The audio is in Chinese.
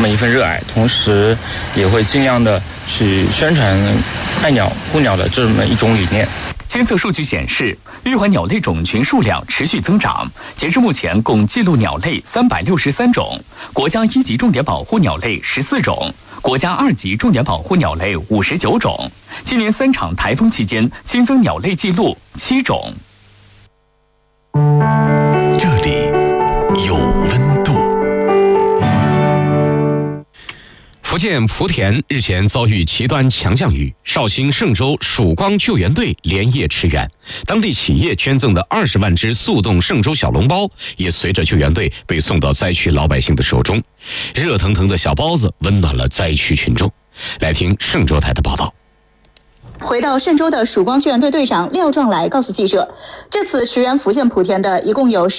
么一份热爱，同时也会尽量的去宣传爱鸟护鸟的这么一种理念。 监测数据显示，玉环鸟类种群数量持续增长，截至目前共记录鸟类363种，国家1级重点保护鸟类14种，国家2级重点保护鸟类59种。今年3场台风期间新增鸟类记录7种。 这里有温度。福建莆田日前遭遇极端强降雨，绍兴嵊州曙光救援队连夜驰援，当地企业捐赠的20万只速冻嵊州小笼包也随着救援队被送到灾区老百姓的手中，热腾腾的小包子温暖了灾区群众。来听嵊州台的报道。 回到嵊州的曙光救援队队长廖壮来告诉记者，这次驰援福建莆田的一共有